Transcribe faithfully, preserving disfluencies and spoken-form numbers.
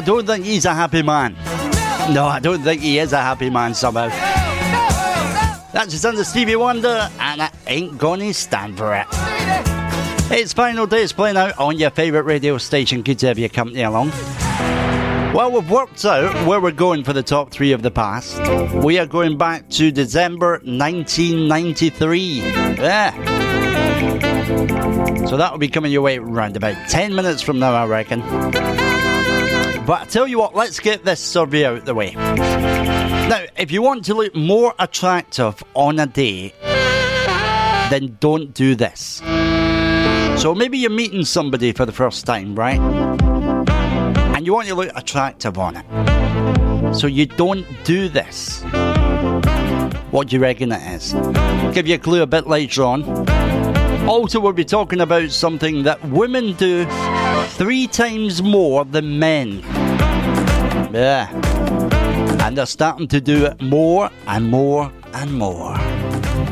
don't think he's a happy man. No, I don't think he is a happy man somehow. That's just under Stevie Wonder, and I ain't gonna stand for it. It's Final Days playing out on your favourite radio station. Good to have your company along. Well, we've worked out where we're going for the top three of the past. We are going back to December nineteen ninety-three. Yeah. So that will be coming your way around about ten minutes from now, I reckon. But I tell you what, let's get this survey out the way. Now, if you want to look more attractive on a day, then don't do this. So maybe you're meeting somebody for the first time, right? And you want to look attractive on it. So you don't do this. What do you reckon it is? I'll give you a clue a bit later on. Also, we'll be talking about something that women do three times more than men. Yeah. And they're starting to do it more and more and more.